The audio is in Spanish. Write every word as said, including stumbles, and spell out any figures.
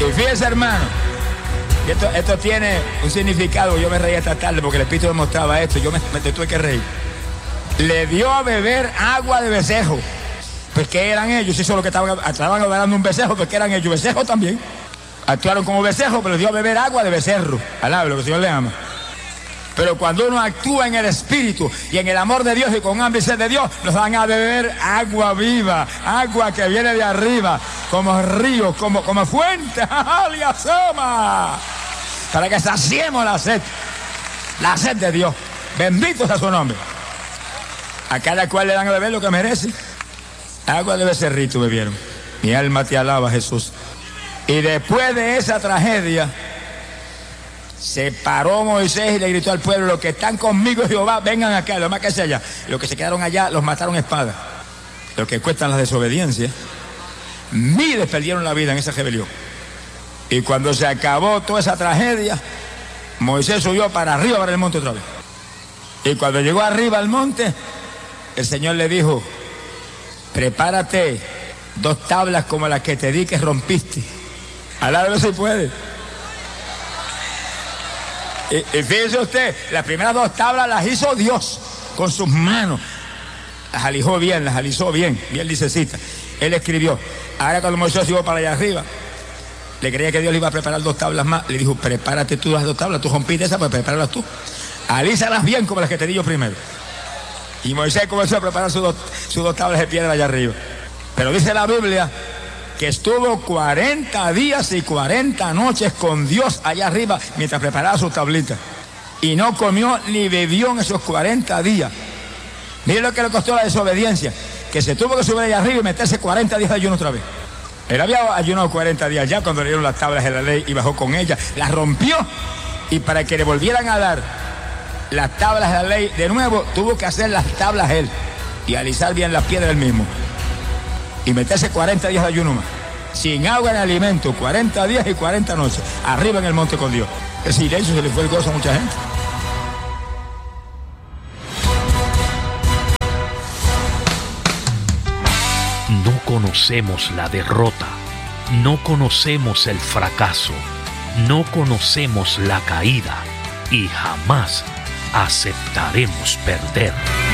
Y fíjese, hermano, esto, esto tiene un significado. Yo me reí esta tarde porque el Espíritu me mostraba esto. Yo me, me tuve que reír. Le dio a beber agua de becerro. Pues ¿qué eran ellos? Eso es lo que estaban, estaban adorando un becerro, pues ¿qué eran ellos? Becerro también. Actuaron como becerro, pero les dio a beber agua de becerro. Alabe lo que el Señor le ama. Pero cuando uno actúa en el Espíritu y en el amor de Dios y con hambre y sed de Dios, nos van a beber agua viva, agua que viene de arriba, como ríos, como, como fuente, ¡aliasoma! Para que saciemos la sed, la sed de Dios. Bendito sea su nombre. A cada cual le dan a beber lo que merece. Agua de becerrito bebieron. Mi alma te alaba, Jesús. Y después de esa tragedia, se paró Moisés y le gritó al pueblo: los que están conmigo, Jehová, vengan acá. Los más que sea allá. Los que se quedaron allá los mataron a espada. Los que cuestan la desobediencia, miles perdieron la vida en esa rebelión. Y cuando se acabó toda esa tragedia, Moisés subió para arriba, para el monte otra vez. Y cuando llegó arriba al monte, el Señor le dijo: prepárate dos tablas como las que te di que rompiste. Alábelo si puede. Y, y fíjese usted, las primeras dos tablas las hizo Dios con sus manos. Las alijó bien, las alisó bien, bien lisecita. Él escribió. Ahora cuando Moisés llegó para allá arriba, le creía que Dios le iba a preparar dos tablas más. Le dijo: prepárate tú las dos tablas, tú rompiste esas, pues prepáralas tú. Alízalas bien como las que te di yo primero. Y Moisés comenzó a preparar sus dos, sus dos tablas de piedra allá arriba. Pero dice la Biblia que estuvo cuarenta días y cuarenta noches con Dios allá arriba mientras preparaba sus tablitas. Y no comió ni bebió en esos cuarenta días. Miren lo que le costó la desobediencia, que se tuvo que subir allá arriba y meterse cuarenta días de ayuno otra vez. Él había ayunado cuarenta días ya cuando le dieron las tablas de la ley y bajó con ellas. Las rompió, y para que le volvieran a dar las tablas de la ley de nuevo, tuvo que hacer las tablas él y alisar bien las piedras él mismo. Y meterse cuarenta días de ayuno más, sin agua ni alimento, cuarenta días y cuarenta noches, arriba en el monte con Dios. El silencio se le fue el gozo a mucha gente. No conocemos la derrota, no conocemos el fracaso, no conocemos la caída y jamás aceptaremos perder.